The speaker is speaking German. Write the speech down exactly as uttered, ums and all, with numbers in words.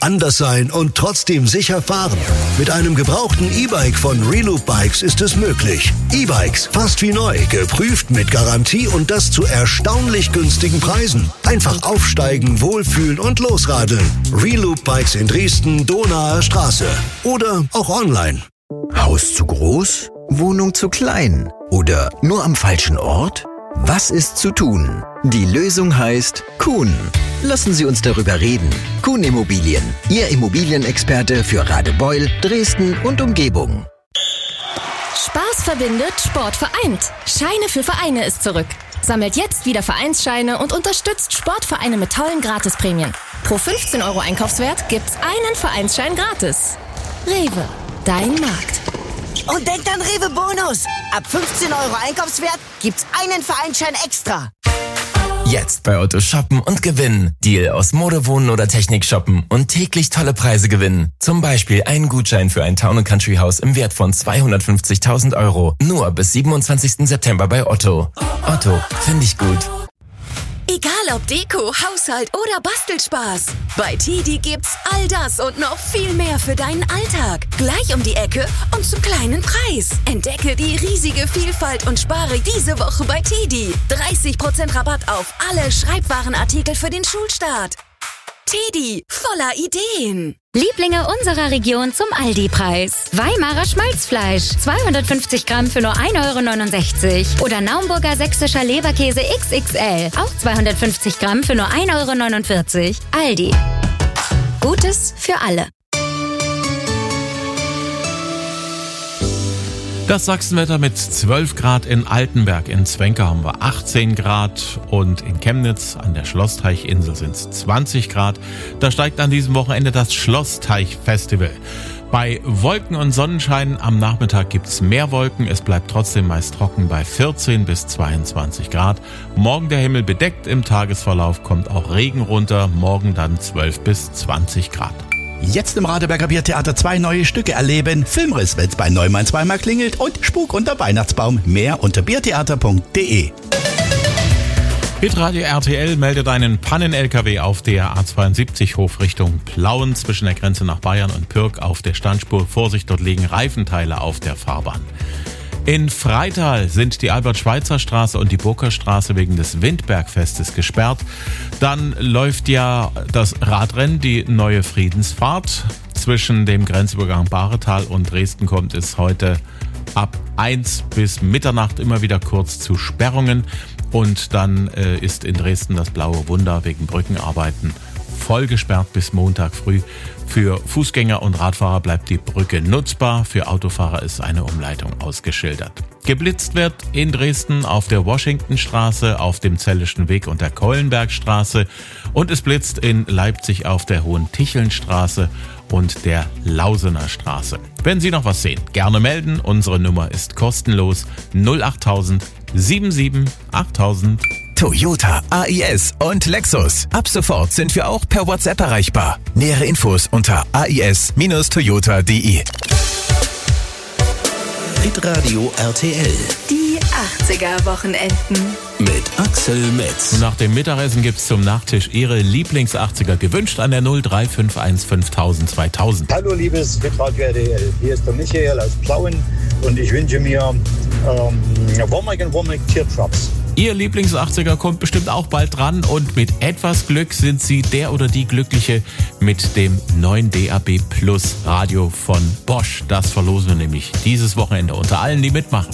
anders sein und trotzdem sicher fahren. Mit einem gebrauchten E-Bike von Reloop Bikes ist es möglich. E-Bikes, fast wie neu, geprüft mit Garantie und das zu erstaunlich günstigen Preisen. Einfach aufsteigen, wohlfühlen und losradeln. Reloop Bikes in Dresden, Donaer Straße. Oder auch online. Haus zu groß? Wohnung zu klein? Oder nur am falschen Ort? Was ist zu tun? Die Lösung heißt Kuhn. Lassen Sie uns darüber reden. Kuhn Immobilien, Ihr Immobilienexperte für Radebeul, Dresden und Umgebung. Spaß verbindet, Sport vereint. Scheine für Vereine ist zurück. Sammelt jetzt wieder Vereinsscheine und unterstützt Sportvereine mit tollen Gratisprämien. Pro fünfzehn Euro Einkaufswert gibt's einen Vereinsschein gratis. Rewe, dein Markt. Und denkt an Rewe Bonus. Ab fünfzehn Euro Einkaufswert gibt's einen Vereinsschein extra. Jetzt bei Otto shoppen und gewinnen. Deal aus Mode, Wohnen oder Technik shoppen und täglich tolle Preise gewinnen. Zum Beispiel einen Gutschein für ein Town and Country Haus im Wert von zweihundertfünfzigtausend Euro. Nur bis siebenundzwanzigsten September bei Otto. Otto, finde ich gut. Egal ob Deko, Haushalt oder Bastelspaß. Bei Tidi gibt's all das und noch viel mehr für deinen Alltag. Gleich um die Ecke und zum kleinen Preis. Entdecke die riesige Vielfalt und spare diese Woche bei Tidi. dreißig Prozent Rabatt auf alle Schreibwarenartikel für den Schulstart. Tidi, voller Ideen. Lieblinge unserer Region zum Aldi-Preis. Weimarer Schmalzfleisch, zweihundertfünfzig Gramm für nur ein Euro neunundsechzig. Oder Naumburger sächsischer Leberkäse X X L, auch zweihundertfünfzig Gramm für nur ein Euro neunundvierzig. Aldi. Gutes für alle. Das Sachsenwetter mit zwölf Grad in Altenberg. In Zwenke haben wir achtzehn Grad und in Chemnitz an der Schlossteichinsel sind es zwanzig Grad. Da steigt an diesem Wochenende das Schlossteich-Festival. Bei Wolken und Sonnenschein am Nachmittag gibt's mehr Wolken. Es bleibt trotzdem meist trocken bei vierzehn bis zweiundzwanzig Grad. Morgen der Himmel bedeckt, im Tagesverlauf kommt auch Regen runter. Morgen dann zwölf bis zwanzig Grad. Jetzt im Radeberger Biertheater zwei neue Stücke erleben. Filmriss, wenn's bei Neumann zweimal klingelt und Spuk unter Weihnachtsbaum. Mehr unter biertheater punkt de. Hitradio R T L meldet einen Pannen-L K W auf der A zweiundsiebzig Hof Richtung Plauen zwischen der Grenze nach Bayern und Pürg auf der Standspur. Vorsicht, dort liegen Reifenteile auf der Fahrbahn. In Freital sind die Albert-Schweitzer-Straße und die Burgerstraße wegen des Windbergfestes gesperrt. Dann läuft ja das Radrennen, die neue Friedensfahrt. Zwischen dem Grenzübergang Bahretal und Dresden kommt es heute ab eins bis Mitternacht immer wieder kurz zu Sperrungen. Und dann äh, ist in Dresden das Blaue Wunder wegen Brückenarbeiten voll gesperrt bis Montag früh. Für Fußgänger und Radfahrer bleibt die Brücke nutzbar. Für Autofahrer ist eine Umleitung ausgeschildert. Geblitzt wird in Dresden auf der Washingtonstraße, auf dem Zellischen Weg und der Keulenbergstraße. Und es blitzt in Leipzig auf der Hohentichelnstraße und der Lausener Straße. Wenn Sie noch was sehen, gerne melden. Unsere Nummer ist kostenlos null achttausend siebenundsiebzig achttausend. Toyota, A I S und Lexus. Ab sofort sind wir auch per WhatsApp erreichbar. Nähere Infos unter a i s Bindestrich toyota punkt de. Hitradio R T L. Die achtziger-Wochenenden. Mit Axel Metz. Und nach dem Mittagessen gibt's zum Nachtisch Ihre Lieblings-achtziger gewünscht an der null drei fünf eins fünftausend zweitausend. Hallo liebes Hitradio R T L, hier ist der Michael aus Plauen und ich wünsche mir ähm, Womack Womack Teardrops. Ihr Lieblings-achtziger kommt bestimmt auch bald dran und mit etwas Glück sind Sie der oder die Glückliche mit dem neuen D A B Plus Radio von Bosch. Das verlosen wir nämlich dieses Wochenende unter allen, die mitmachen.